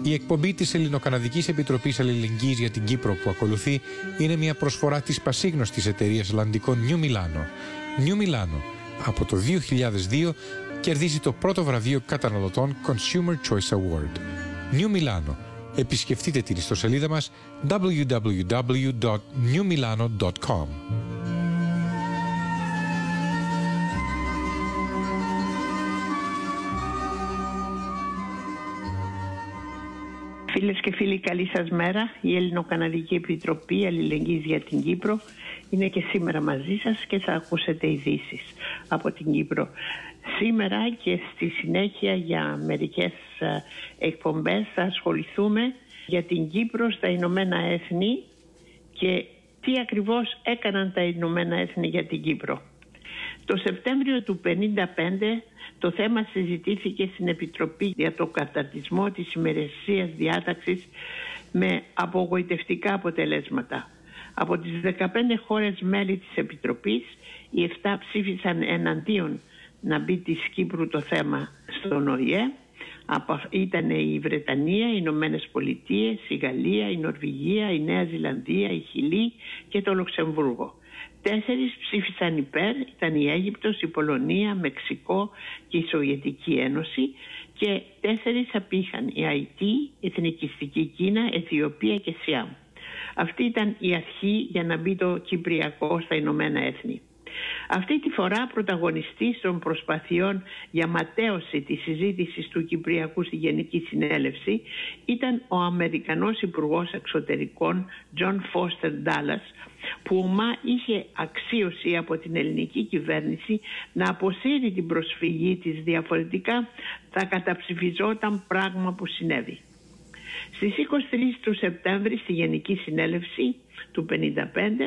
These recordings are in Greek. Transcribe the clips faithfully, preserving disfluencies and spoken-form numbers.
Η εκπομπή της Ελληνοκαναδικής Επιτροπής Αλληλεγγύης για την Κύπρο που ακολουθεί είναι μια προσφορά της πασίγνωστης εταιρείας λαντικών New Milano. New Milano από το δύο χιλιάδες δύο κερδίζει το πρώτο βραβείο καταναλωτών Consumer Choice Award. New Milano. Επισκεφτείτε την ιστοσελίδα μας double-u double-u double-u dot new milano dot com. Φίλες και φίλοι, καλή σας μέρα. Η Ελληνοκαναδική Επιτροπή Αλληλεγγύης για την Κύπρο είναι και σήμερα μαζί σας και θα ακούσετε ειδήσεις από την Κύπρο. Σήμερα και στη συνέχεια για μερικές εκπομπές θα ασχοληθούμε για την Κύπρο στα Ηνωμένα Έθνη και τι ακριβώς έκαναν τα Ηνωμένα Έθνη για την Κύπρο. Το Σεπτέμβριο του χίλια εννιακόσια πενήντα πέντε το θέμα συζητήθηκε στην Επιτροπή για το καταρτισμό της ημερησίας διάταξης με απογοητευτικά αποτελέσματα. Από τις δεκαπέντε χώρες μέλη της Επιτροπής, οι επτά ψήφισαν εναντίον να μπει της Κύπρου το θέμα στον Ο Η Ε. Ήταν η Βρετανία, οι Ηνωμένες Πολιτείες, η Γαλλία, η Νορβηγία, η Νέα Ζηλανδία, η Χιλή και το Λουξεμβούργο. Τέσσερις ψήφισαν υπέρ, ήταν η Αίγυπτος, η Πολωνία, Μεξικό και η Σοβιετική Ένωση, και τέσσερις απήχαν, η Αϊτή, η Εθνικιστική Κίνα, Αιθιοπία και Σιάμ. Αυτή ήταν η αρχή για να μπει το Κυπριακό στα Ηνωμένα Έθνη. Αυτή τη φορά πρωταγωνιστής των προσπαθειών για ματαίωση της συζήτησης του Κυπριακού στη Γενική Συνέλευση ήταν ο Αμερικανός Υπουργός Εξωτερικών Τζον Φώστερ Ντάλλας, που ομά είχε αξίωση από την ελληνική κυβέρνηση να αποσύρει την προσφυγή της, διαφορετικά θα καταψηφιζόταν, πράγμα που συνέβη. Στις είκοσι τρεις του Σεπτέμβρη στη Γενική Συνέλευση του χίλια εννιακόσια πενήντα πέντε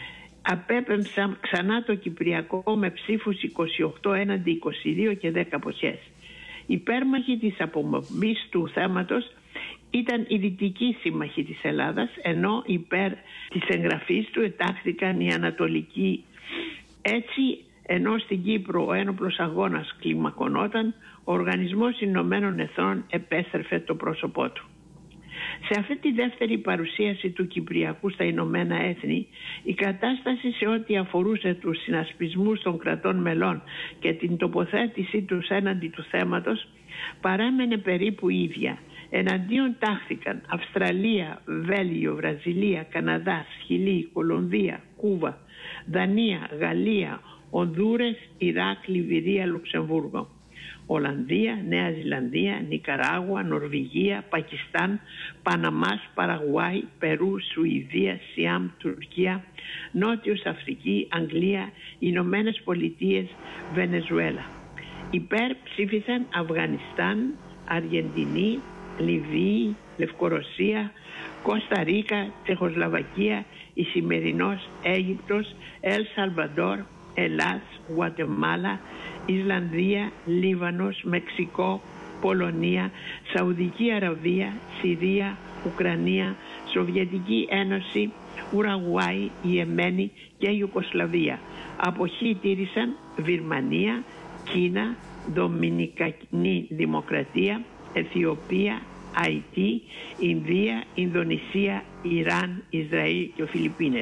απέπεμψαν ξανά το Κυπριακό με ψήφους είκοσι οκτώ έναντι είκοσι δύο και δέκα αποχές. Υπέρμαχοι της απομονής του θέματος ήταν οι δυτικοί σύμμαχοι της Ελλάδας, ενώ υπέρ της εγγραφής του ετάχθηκαν οι Ανατολικοί. Έτσι, ενώ στην Κύπρο ο ένοπλος αγώνας κλιμακωνόταν, ο Οργανισμός Ηνωμένων Εθνών επέστρεφε το πρόσωπό του. Σε αυτή τη δεύτερη παρουσίαση του Κυπριακού στα Ηνωμένα Έθνη, η κατάσταση σε ό,τι αφορούσε τους συνασπισμούς των κρατών μελών και την τοποθέτησή τους έναντι του θέματος παρέμενε περίπου ίδια. Εναντίον τάχθηκαν Αυστραλία, Βέλγιο, Βραζιλία, Καναδάς, Χιλή, Κολομβία, Κούβα, Δανία, Γαλλία, Ονδούρες, Ιράκ, Λιβυρία, Λουξεμβούργο, Ολλανδία, Νέα Ζηλανδία, Νικαράγουα, Νορβηγία, Πακιστάν, Παναμάς, Παραγουάι, Περού, Σουηδία, Σιάμ, Τουρκία, Νότιος Αφρική, Αγγλία, Ηνωμένες Πολιτείες, Βενεζουέλα. Υπέρ ψήφισαν Αφγανιστάν, Αργεντινή, Λιβύη, Λευκορωσία, Κώστα Ρίκα, Τσεχοσλαβακία, η σημερινός Αίγυπτος, Ελ Σαλβαντόρ, Ελλάς, Γουατεμάλα, Ισλανδία, Λίβανος, Μεξικό, Πολωνία, Σαουδική Αραβία, Συρία, Ουκρανία, Σοβιετική Ένωση, Ουραγουάη, Ιεμένη και Ιουκοσλαβία. Αποχή τήρησαν Βυρμανία, Κίνα, Δομινικανή Δημοκρατία, Αιθιοπία, Αϊτή, Ινδία, Ινδονησία, Ιράν, Ισραήλ και Φιλιππίνες.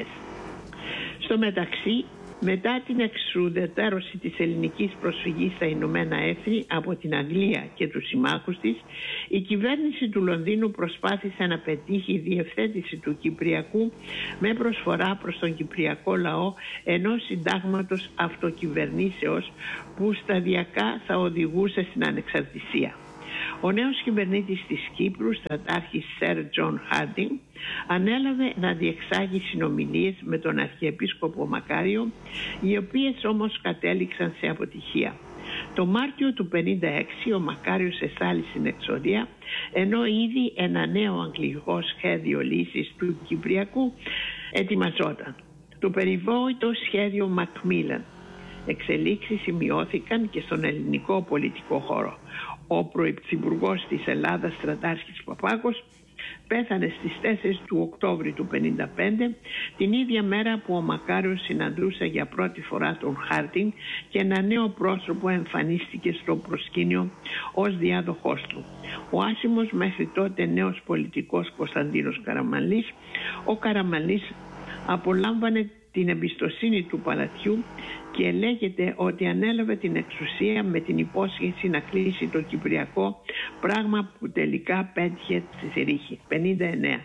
Στο μεταξύ, μετά την εξουδετερώση της ελληνικής προσφυγής στα Ηνωμένα Έθνη από την Αγγλία και τους συμμάχους της, η κυβέρνηση του Λονδίνου προσπάθησε να πετύχει η διευθέτηση του Κυπριακού με προσφορά προς τον Κυπριακό λαό ενός συντάγματος αυτοκυβερνήσεως που σταδιακά θα οδηγούσε στην ανεξαρτησία. Ο νέος κυβερνήτης της Κύπρου, στρατάρχης Σερ Τζον Χάρντινγκ, ανέλαβε να διεξάγει συνομιλίες με τον Αρχιεπίσκοπο Μακάριο, οι οποίες όμως κατέληξαν σε αποτυχία. Το Μάρτιο του χίλια εννιακόσια πενήντα έξι ο Μακάριος εστάλει στην εξορία, ενώ ήδη ένα νέο αγγλικό σχέδιο λύσης του Κυπριακού ετοιμαζόταν. Το περιβόητο σχέδιο Μακμίλαν. Εξελίξεις σημειώθηκαν και στον ελληνικό πολιτικό χώρο. Ο πρωθυπουργός της Ελλάδας, στρατάρχης Παπάκος, πέθανε στις τέσσερις του Οκτώβρη του χίλια εννιακόσια πενήντα πέντε, την ίδια μέρα που ο Μακάριος συναντούσε για πρώτη φορά τον Χάρτινγκ και ένα νέο πρόσωπο εμφανίστηκε στο προσκήνιο ως διάδοχός του. Ο άσημος μέχρι τότε νέος πολιτικός Κωνσταντίνος Καραμανλής, ο Καραμανλής απολάμβανε την εμπιστοσύνη του παλατιού και λέγεται ότι ανέλαβε την εξουσία με την υπόσχεση να κλείσει το Κυπριακό, πράγμα που τελικά πέτυχε στη ρήχη, πενήντα εννέα.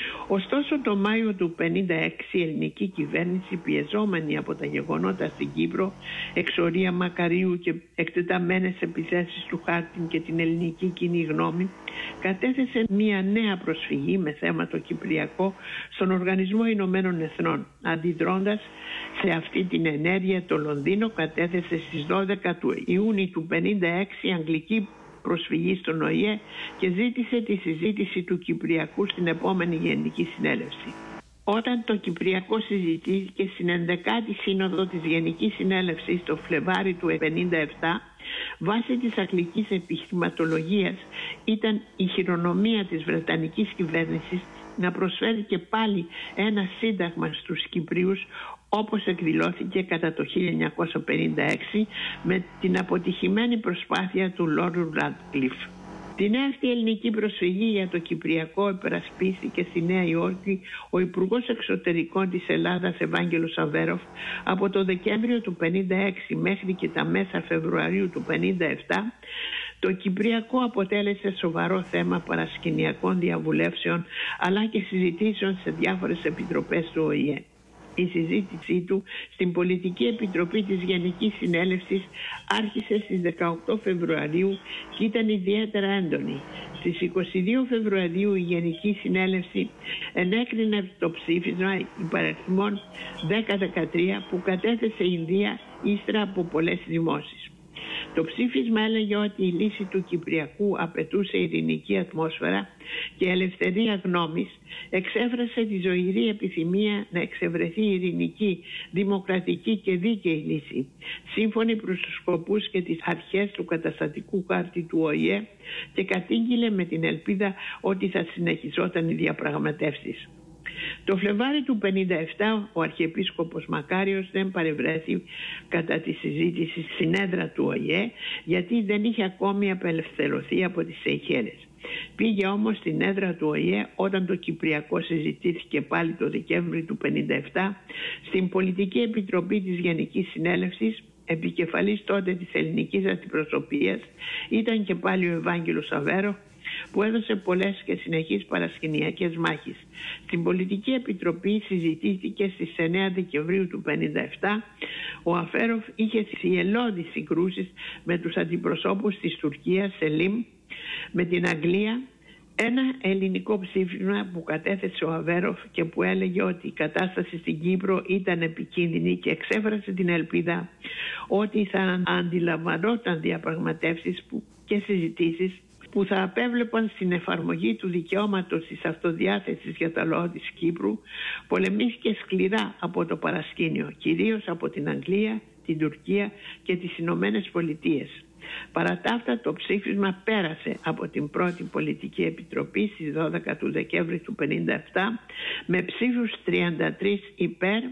Ωστόσο το Μάιο του χίλια εννιακόσια πενήντα έξι η ελληνική κυβέρνηση, πιεζόμενη από τα γεγονότα στην Κύπρο, εξορία Μακαρίου και εκτεταμένες επιθέσεις του Χάρτινγκ και την ελληνική κοινή γνώμη, κατέθεσε μια νέα προσφυγή με θέμα το Κυπριακό στον Οργανισμό Ηνωμένων Εθνών. Αντιδρώντας σε αυτή την ενέργεια, το Λονδίνο κατέθεσε στις δώδεκα του Ιούνιου του χίλια εννιακόσια πενήντα έξι αγγλική προσφυγή στον Ο Η Ε και ζήτησε τη συζήτηση του Κυπριακού στην επόμενη Γενική Συνέλευση. Όταν το Κυπριακό συζητήθηκε στην ενδεκάτη Σύνοδο της Γενικής Συνέλευσης το Φλεβάρι του χίλια εννιακόσια πενήντα επτά, βάσει της αγγλικής επιχειρηματολογίας ήταν η χειρονομία της Βρετανικής κυβέρνησης να προσφέρει και πάλι ένα σύνταγμα στους Κυπρίους, όπως εκδηλώθηκε κατά το χίλια εννιακόσια πενήντα έξι με την αποτυχημένη προσπάθεια του Λόρδου Ράντκλιφ. Την αυτή ελληνική προσφυγή για το Κυπριακό υπερασπίστηκε στη Νέα Υόρκη ο Υπουργός Εξωτερικών της Ελλάδας Ευάγγελος Αβέροφ από το Δεκέμβριο του χίλια εννιακόσια πενήντα έξι μέχρι και τα μέσα Φεβρουαρίου του χίλια εννιακόσια πενήντα επτά. Το Κυπριακό αποτέλεσε σοβαρό θέμα παρασκηνιακών διαβουλεύσεων αλλά και συζητήσεων σε διάφορες επιτροπές του Ο Η Ε. Η συζήτησή του στην Πολιτική Επιτροπή της Γενικής Συνέλευσης άρχισε στις δεκαοκτώ Φεβρουαρίου και ήταν ιδιαίτερα έντονη. Στις είκοσι δύο Φεβρουαρίου η Γενική Συνέλευση ενέκρινε το ψήφισμα υπαριθμών δέκα δεκατρία που κατέθεσε η Ινδία ύστερα από πολλές δημόσεις. Το ψήφισμα έλεγε ότι η λύση του Κυπριακού απαιτούσε ειρηνική ατμόσφαιρα και ελευθερία γνώμης, εξέφρασε τη ζωηρή επιθυμία να εξευρεθεί ειρηνική, δημοκρατική και δίκαιη λύση, σύμφωνη προς τους σκοπούς και τις αρχές του καταστατικού χάρτη του Ο Η Ε και κατήγγειλε με την ελπίδα ότι θα συνεχιζόταν οι διαπραγματεύσεις. Το Φλεβάρι του χίλια εννιακόσια πενήντα επτά ο Αρχιεπίσκοπος Μακάριος δεν παρευρέθη κατά τη συζήτηση στην έδρα του Ο Η Ε γιατί δεν είχε ακόμη απελευθερωθεί από τις Σεϊχέλες. Πήγε όμως στην έδρα του Ο Η Ε όταν το Κυπριακό συζητήθηκε πάλι το Δεκέμβρη του χίλια εννιακόσια πενήντα επτά στην Πολιτική Επιτροπή της Γενικής Συνέλευσης. Επικεφαλής τότε της ελληνικής αντιπροσωπείας ήταν και πάλι ο Ευάγγελος Αβέροφ, που έδωσε πολλές και συνεχείς παρασκηνιακές μάχες. Στην Πολιτική Επιτροπή συζητήθηκε στις εννέα Δεκεμβρίου του χίλια εννιακόσια πενήντα επτά. Ο Αβέροφ είχε θυελλώδεις συγκρούσεις με τους αντιπροσώπους της Τουρκίας, Σελίμ, με την Αγγλία. Ένα ελληνικό ψήφισμα που κατέθεσε ο Αβέροφ και που έλεγε ότι η κατάσταση στην Κύπρο ήταν επικίνδυνη και εξέφρασε την ελπίδα ότι θα αντιλαμβανόταν διαπραγματεύσεις και συζητήσεις που θα απέβλεπαν στην εφαρμογή του δικαιώματος της αυτοδιάθεσης για τα λαό της Κύπρου, πολεμήθηκε σκληρά από το παρασκήνιο, κυρίως από την Αγγλία, την Τουρκία και τις Ηνωμένες Πολιτείες. Παρά τα αυτά, το ψήφισμα πέρασε από την πρώτη Πολιτική Επιτροπή στις δώδεκα του Δεκέμβρη του χίλια εννιακόσια πενήντα επτά με ψήφους τριάντα τρία υπέρ,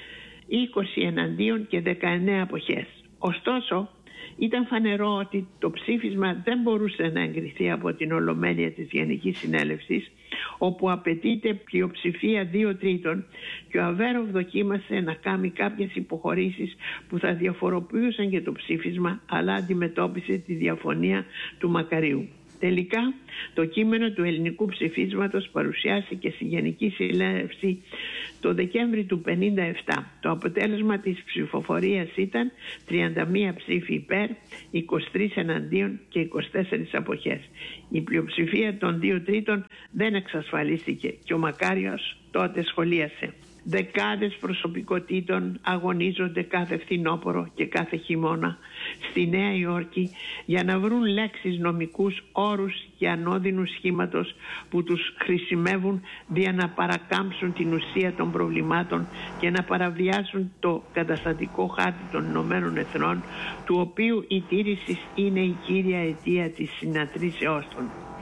είκοσι εναντίον και δεκαεννέα αποχές. Ωστόσο, ήταν φανερό ότι το ψήφισμα δεν μπορούσε να εγκριθεί από την Ολομέλεια της Γενικής Συνέλευσης, όπου απαιτείται πλειοψηφία δύο τρίτων, και ο Αβέροφ δοκίμασε να κάνει κάποιες υποχωρήσεις που θα διαφοροποιούσαν και το ψήφισμα, αλλά αντιμετώπισε τη διαφωνία του Μακαρίου. Τελικά, το κείμενο του ελληνικού ψηφίσματος παρουσιάστηκε στη Γενική Συνέλευση το Δεκέμβρη του χίλια εννιακόσια πενήντα επτά. Το αποτέλεσμα της ψηφοφορίας ήταν τριάντα μία ψήφοι υπέρ, είκοσι τρία εναντίον και είκοσι τέσσερα αποχές. Η πλειοψηφία των δύο τρίτων δεν εξασφαλίστηκε και ο Μακάριος τότε σχολίασε: «Δεκάδες προσωπικότητων αγωνίζονται κάθε φθινόπωρο και κάθε χειμώνα στη Νέα Υόρκη για να βρουν λέξεις, νομικούς όρους και ανώδυνους σχήματος που τους χρησιμεύουν για να παρακάμψουν την ουσία των προβλημάτων και να παραβιάσουν το καταστατικό χάρτη των Ηνωμένων Εθνών, του οποίου η τήρηση είναι η κύρια αιτία της συναντρήσεώς των».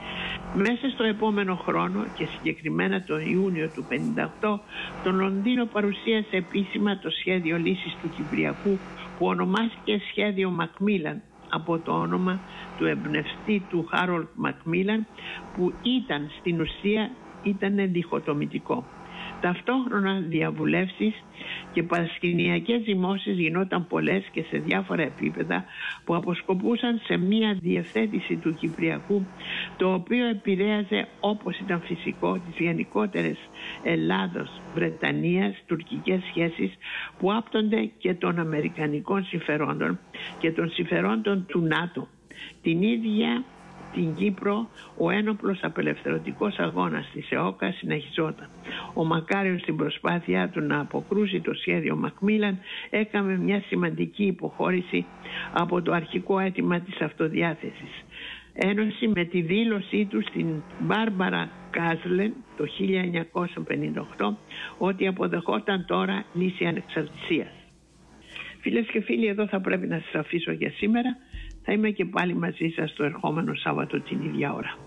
Μέσα στο επόμενο χρόνο και συγκεκριμένα τον Ιούνιο του χίλια εννιακόσια πενήντα οκτώ, το Λονδίνο παρουσίασε επίσημα το σχέδιο λύσης του Κυπριακού που ονομάστηκε σχέδιο Μακμίλαν από το όνομα του εμπνευστή του Χάρολτ Μακμίλαν, που ήταν στην ουσία ήταν διχοτομητικό. Ταυτόχρονα διαβουλεύσεις και παρασκηνιακές δημόσεις γινόταν πολλές και σε διάφορα επίπεδα που αποσκοπούσαν σε μία διευθέτηση του Κυπριακού, το οποίο επηρέαζε, όπως ήταν φυσικό, τις γενικότερες Ελλάδος, Βρετανίας, τουρκικές σχέσεις που άπτονται και των αμερικανικών συμφερόντων και των συμφερόντων του ΝΑΤΟ. Την ίδια την Κύπρο ο ένοπλος απελευθερωτικός αγώνας της ΕΟΚΑ συνεχιζόταν. Ο Μακάριος στην προσπάθειά του να αποκρούσει το σχέδιο Μακμίλαν έκαμε μια σημαντική υποχώρηση από το αρχικό αίτημα της αυτοδιάθεσης. Ένωση με τη δήλωσή του στην Μπάρμπαρα Κάσλεν το χίλια εννιακόσια πενήντα οκτώ ότι αποδεχόταν τώρα λύση ανεξαρτησίας. Φίλες και φίλοι, εδώ θα πρέπει να σας αφήσω για σήμερα. Θα είμαι και πάλι μαζί σας το ερχόμενο Σάββατο την ίδια ώρα.